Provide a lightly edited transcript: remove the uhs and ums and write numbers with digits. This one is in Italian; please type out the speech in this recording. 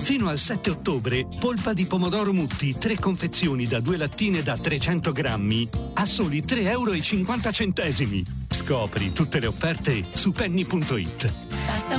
Fino al 7 ottobre, polpa di pomodoro Mutti, 3 confezioni da 2 lattine da 300 grammi, a soli 3,50 euro. Scopri tutte le offerte su penny.it. Basta